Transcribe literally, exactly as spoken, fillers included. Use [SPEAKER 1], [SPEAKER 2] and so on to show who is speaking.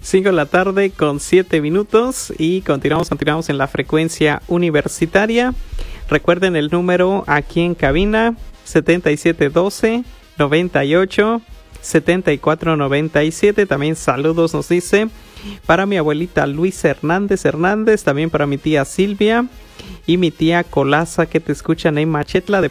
[SPEAKER 1] cinco de la tarde con siete minutos y continuamos, continuamos en la frecuencia universitaria. Recuerden el número aquí en cabina, setenta y siete doce, noventa y ocho, setenta y cuatro noventa y siete. También saludos nos dice para mi abuelita Luisa Hernández Hernández, también para mi tía Silvia y mi tía Colaza que te escuchan en Machetla de